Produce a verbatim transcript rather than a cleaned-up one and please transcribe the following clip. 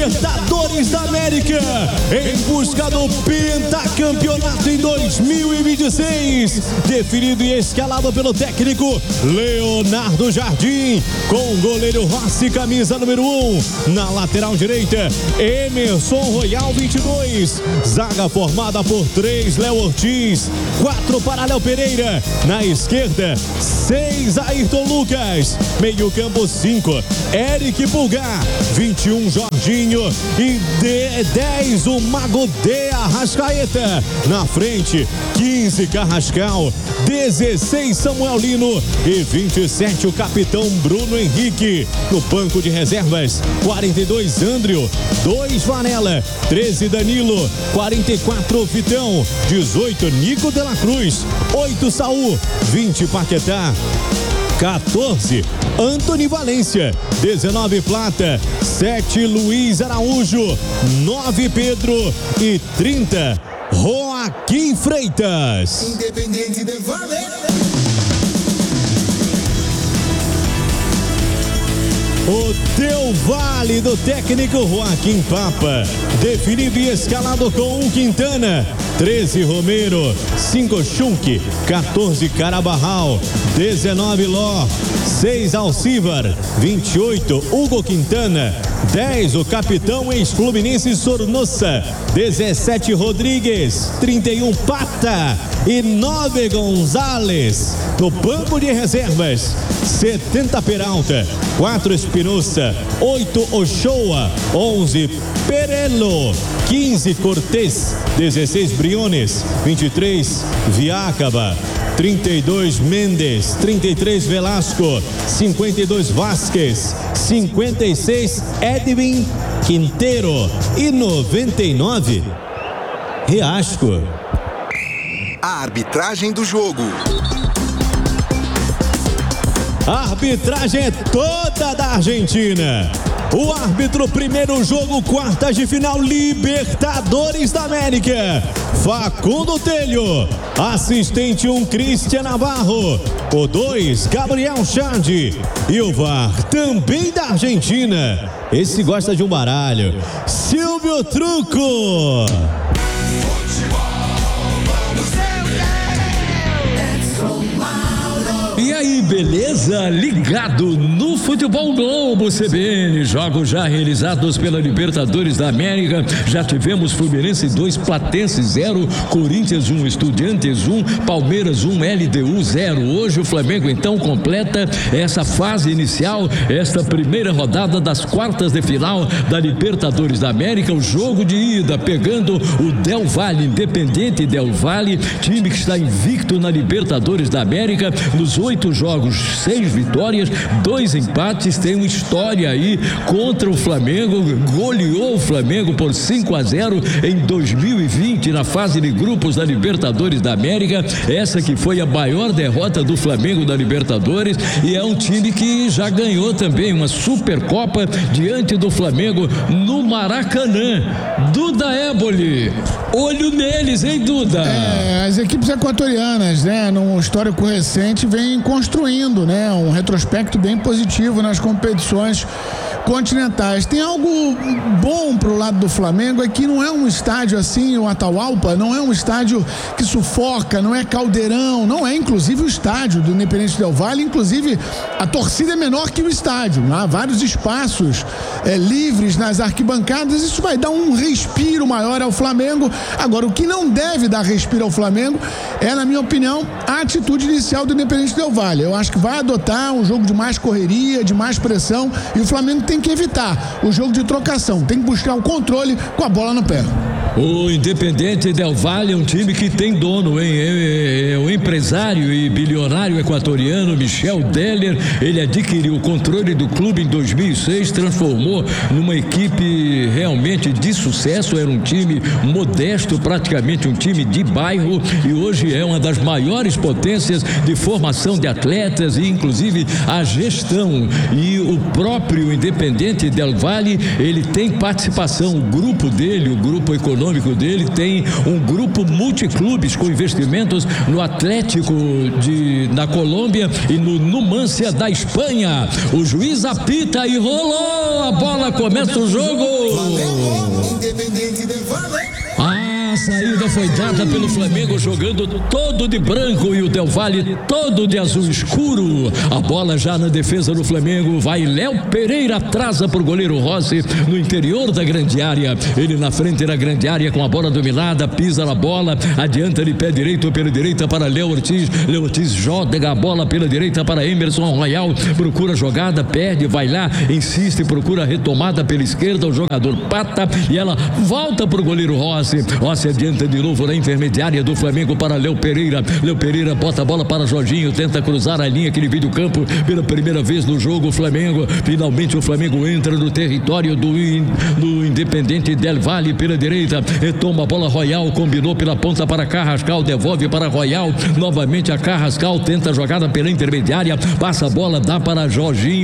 Libertadores da América, em busca do pentacampeonato em dois mil e vinte e seis, definido e escalado pelo técnico Leonardo Jardim, com o goleiro Rossi, camisa número um, na lateral direita, Emerson Royal, vinte e dois, zaga formada por três, Léo Ortiz, quatro para Léo Pereira, na esquerda, seis, Ayrton Lucas, meio campo, cinco, Eric Pulgar, vinte e um, Jorginho e dez, o Mago de Arrascaeta, na frente, quinze, Carrascal, dezesseis, Samuel Lino e vinte e sete, o capitão Bruno Henrique. No banco de reservas, quarenta e dois, Andrio, dois, Varela, treze, Danilo, quarenta e quatro, Vitão, dezoito, Nico de la Cruz, oito, Saul, vinte, Paquetá, quatorze, Antony Valência, dezenove, Plata, sete, Luiz Araújo, nove, Pedro e trinta, Joaquim Freitas. Independente del Valle. O Del Valle do técnico Joaquim Papa, definido e escalado com um Quintana, treze, Romero, cinco, Schunk, quatorze, Carabarral, dezenove, Ló, seis, Alcivar, vinte e oito, Hugo Quintana, dez, o capitão ex-fluminense Sornossa, dezessete, Rodrigues, trinta e um, Pata e nove, Gonzalez. No banco de reservas, setenta, Peralta, quatro, Espinosa, oito, Ochoa, onze, Perello, quinze, Cortez, dezesseis, Briones, vinte e três, Viácaba, trinta e dois, Mendes, trinta e três, Velasco, cinquenta e dois, Vasquez, cinquenta e seis, Edwin Quinteiro e noventa e nove, Riasco. A arbitragem do jogo. A arbitragem é toda da Argentina. O árbitro, primeiro jogo, quartas de final, Libertadores da América, Facundo Telho. Assistente um, Cristian Navarro. O dois, Gabriel Chardi. E o V A R, também da Argentina, esse gosta de um baralho, Silvio Truco. E aí, beleza? Ligado no Futebol Globo C B N, jogos já realizados pela Libertadores da América. Já tivemos Fluminense dois, Platense zero, Corinthians um, Estudiantes um, Palmeiras um, L D U zero. Hoje o Flamengo então completa essa fase inicial, esta primeira rodada das quartas de final da Libertadores da América. O jogo de ida pegando o Del Valle, Independente Del Valle, time que está invicto na Libertadores da América, nos oito jogos, seis vitórias, dois empates, tem uma história aí contra o Flamengo, goleou o Flamengo por cinco a zero em dois mil e vinte na fase de grupos da Libertadores da América, essa que foi a maior derrota do Flamengo da Libertadores, e é um time que já ganhou também uma Supercopa diante do Flamengo no Maracanã. Duda Éboli, olho neles, hein, Duda? É, as equipes equatorianas, né, num histórico recente, vem construindo, né, um retrospecto bem positivo nas competições continentais. Tem algo bom pro lado do Flamengo, é que não é um estádio assim, o Atahualpa, não é um estádio que sufoca, não é caldeirão, não é inclusive o estádio do Independente Del Valle, inclusive a torcida é menor que o estádio, há vários espaços é, livres nas arquibancadas, isso vai dar um respiro maior ao Flamengo. Agora, o que não deve dar respiro ao Flamengo é, na minha opinião, a atitude inicial do Independente Del Valle. Eu acho que vai adotar um jogo de mais correria, de mais pressão, e o Flamengo tem que evitar o jogo de trocação, tem que buscar o controle com a bola no pé. O Independente Del Valle é um time que tem dono, hein? É, é o empresário e bilionário equatoriano Michel Deller. Ele adquiriu o controle do clube em dois mil e seis, transformou numa equipe realmente de sucesso. Era um time modesto, praticamente um time de bairro, e hoje é uma das maiores potências de formação de atletas e inclusive a gestão. E o próprio Independente Del Valle, ele tem participação, o grupo dele, o grupo econômico dele tem um grupo multiclubes com investimentos no Atlético de, da Colômbia e no Numancia da Espanha. O juiz apita e rolou a bola, começa o jogo. jogada foi dada pelo Flamengo, jogando todo de branco e o Del Valle todo de azul escuro. A bola já na defesa do Flamengo, vai Léo Pereira, atrasa por goleiro Rossi no interior da grande área. Ele na frente da grande área com a bola dominada, pisa na bola, adianta de pé direito pela direita para Léo Ortiz. Léo Ortiz joga a bola pela direita para Emerson Royal, procura jogada, perde, vai lá, insiste, procura retomada pela esquerda, o jogador pata e ela volta pro goleiro Rossi. Rossi adianta de novo na intermediária do Flamengo para Léo Pereira. Léo Pereira bota a bola para Jorginho, tenta cruzar a linha que ele viu do campo pela primeira vez no jogo. O Flamengo, finalmente o Flamengo entra no território do, do Independente Del Valle pela direita, retoma a bola Royal, combinou pela ponta para Carrascal, devolve para Royal, novamente a Carrascal, tenta a jogada pela intermediária, passa a bola, dá para Jorginho.